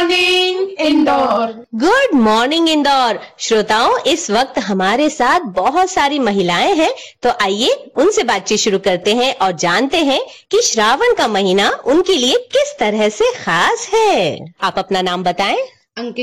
Morning Indore. Good morning Indore. श्रोताओं, इस वक्त हमारे साथ बहुत सारी महिलाएं हैं, तो आइए उनसे बातचीत शुरू करते हैं और जानते हैं कि श्रावण का महीना उनके लिए किस तरह से खास है। आप अपना नाम बताएं। अंकिता